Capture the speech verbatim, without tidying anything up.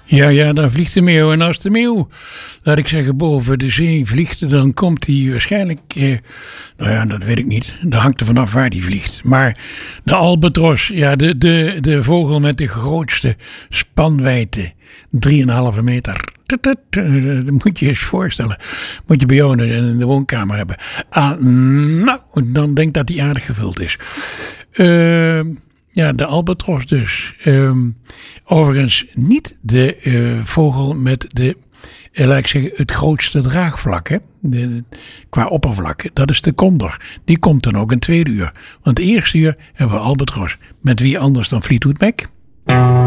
Ja, ja, dan vliegt de meeuw. En als de meeuw, laat ik zeggen, boven de zee vliegt, dan komt hij waarschijnlijk, eh, nou ja, dat weet ik niet. Dat hangt er vanaf waar die vliegt. Maar de albatros, ja, de, de, de vogel met de grootste spanwijdte, drieënhalve meter. Dat moet je je eens voorstellen. Moet je bij jou in de woonkamer hebben. Ah, nou, dan denk ik dat die aardig gevuld is. Uh, ja, de albatros dus. Uh, overigens niet de uh, vogel met de, uh, laat ik zeggen, het grootste draagvlak. Hè? De, de, qua oppervlak. Dat is de kondor. Die komt dan ook in het tweede uur. Want het eerste uur hebben we albatros. Met wie anders dan Fleetwood Mac?